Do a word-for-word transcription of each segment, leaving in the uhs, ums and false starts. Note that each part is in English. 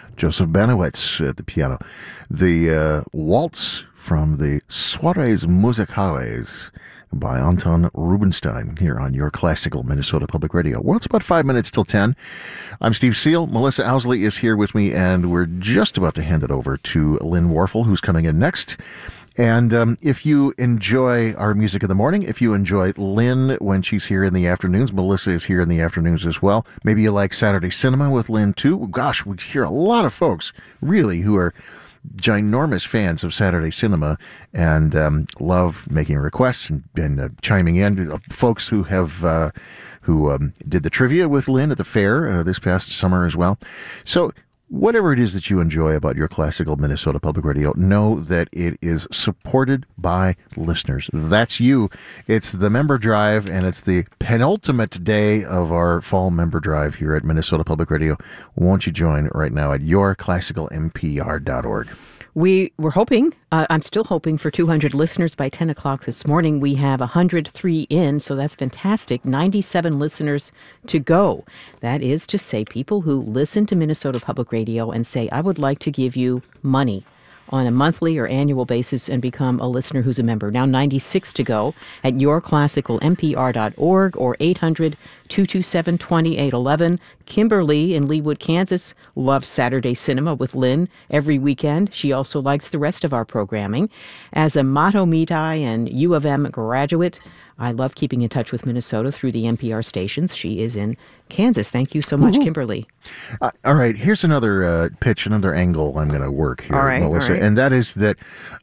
Joseph Benowitz at the piano. The uh, waltz from the Soirées Musicales by Anton Rubinstein here on your classical Minnesota Public Radio. Well, it's about five minutes till ten. I'm Steve Seal. Melissa Owsley is here with me, and we're just about to hand it over to Lynn Warfel, who's coming in next. And um, if you enjoy our music in the morning, if you enjoy Lynn when she's here in the afternoons, Melissa is here in the afternoons as well. Maybe you like Saturday Cinema with Lynn too. Gosh, we hear a lot of folks really who are ginormous fans of Saturday Cinema and um, love making requests and, and uh, chiming in. Folks who have uh, who um, did the trivia with Lynn at the fair uh, this past summer as well. So whatever it is that you enjoy about your classical Minnesota Public Radio, know that it is supported by listeners. That's you. It's the member drive, and it's the penultimate day of our fall member drive here at Minnesota Public Radio. Won't you join right now at your classical m p r dot org? We were hoping, uh, I'm still hoping for two hundred listeners by ten o'clock this morning. We have one hundred three in, so that's fantastic. ninety-seven listeners to go. That is to say, people who listen to Minnesota Public Radio and say, I would like to give you money on a monthly or annual basis and become a listener who's a member. Now ninety-six to go at your classical m p r dot org or eight hundred, two two seven, two eight one one. Kimberly in Leawood, Kansas loves Saturday Cinema with Lynn every weekend. She also likes the rest of our programming. As a Mato Metai and U of M graduate, I love keeping in touch with Minnesota through the N P R stations. She is in Kansas. Thank you so much, Ooh. Kimberly. Uh, all right, here's another uh, pitch, another angle I'm going to work here, all right, Melissa, all right. and that is that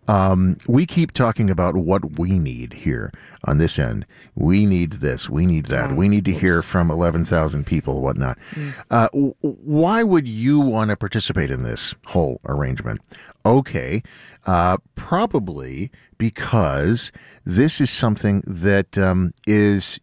um, we keep talking about what we need here on this end. We need this, we need that, oh, we need to oops. hear from eleven thousand people, whatnot. Mm. Uh, w- why would you want to participate in this whole arrangement? Okay, uh, probably because this is something that um, is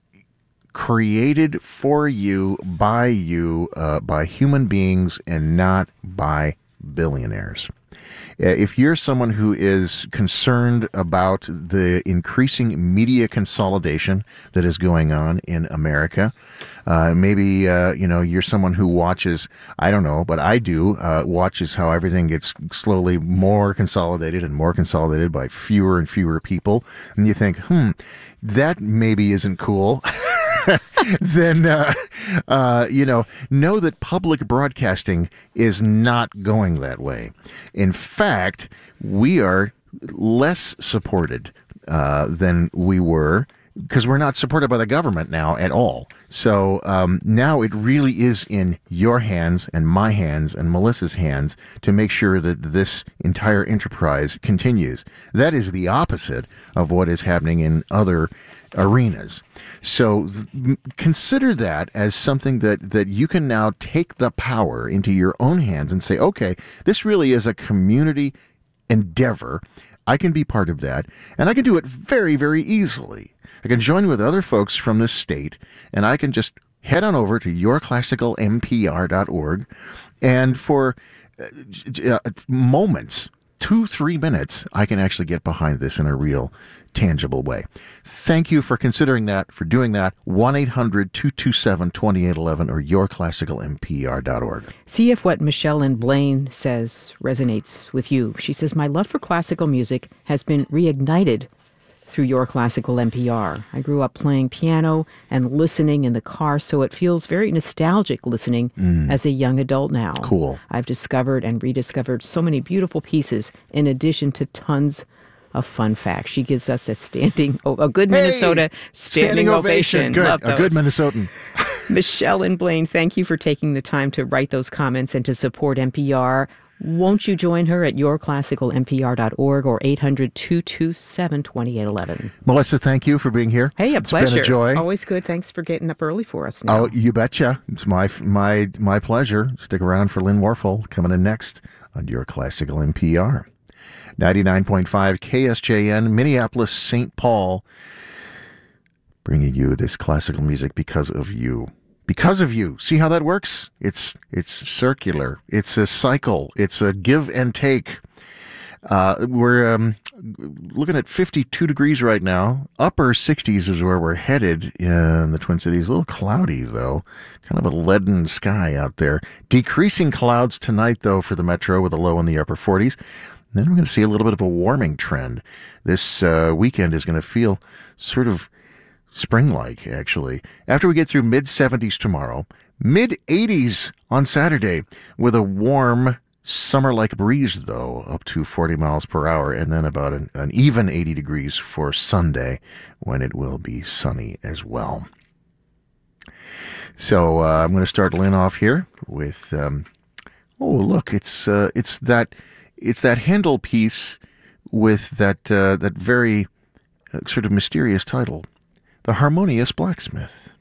created for you, by you, uh, by human beings, and not by billionaires. If you're someone who is concerned about the increasing media consolidation that is going on in America, uh, maybe, uh, you know, you're someone who watches, I don't know, but I do, uh, watches how everything gets slowly more consolidated and more consolidated by fewer and fewer people. And you think, hmm, that maybe isn't cool. then, uh, uh, you know, know that public broadcasting is not going that way. In fact, we are less supported uh, than we were because we're not supported by the government now at all. So um, now it really is in your hands and my hands and Melissa's hands to make sure that this entire enterprise continues. That is the opposite of what is happening in other arenas. So th- consider that as something that, that you can now take the power into your own hands and say, okay, this really is a community endeavor. I can be part of that, and I can do it very, very easily. I can join with other folks from this state, and I can just head on over to your classical m p r dot org, and for uh, moments, two, three minutes, I can actually get behind this in a real tangible way. Thank you for considering that, for doing that. one eight hundred, two two seven, two eight one one or your classical m p r dot org. See if what Michelle in Blaine says resonates with you. She says, my love for classical music has been reignited through your classical N P R. I grew up playing piano and listening in the car, so it feels very nostalgic listening mm. as a young adult now. Cool. I've discovered and rediscovered so many beautiful pieces in addition to tons of fun facts. She gives us a standing, oh, a good Minnesota hey, standing, standing ovation. ovation. Good, Love a good Minnesotan. Michelle and Blaine, thank you for taking the time to write those comments and to support N P R. Won't you join her at your classical m p r dot org or eight hundred, two two seven, two eight one one? Melissa, thank you for being here. Hey, a it's pleasure. It's been a joy. Always good. Thanks for getting up early for us now. Oh, you betcha. It's my my my pleasure. Stick around for Lynn Warfel coming in next on your classical N P R. ninety-nine point five K S J N, Minneapolis, Saint Paul, bringing you this classical music because of you. Because of you. See how that works? It's it's circular. It's a cycle. It's a give and take. Uh, we're um, looking at fifty-two degrees right now. Upper sixties is where we're headed in the Twin Cities. A little cloudy, though. Kind of a leaden sky out there. Decreasing clouds tonight, though, for the metro with a low in the upper forties. Then we're going to see a little bit of a warming trend. This uh, weekend is going to feel sort of spring-like, actually. After we get through mid-seventies tomorrow, mid-eighties on Saturday with a warm summer-like breeze, though, up to forty miles per hour, and then about an, an even eighty degrees for Sunday when it will be sunny as well. So uh, I'm going to start Lynn off here with, um, oh, look, it's uh, it's that it's that Handel piece with that uh, that very uh, sort of mysterious title, The Harmonious Blacksmith.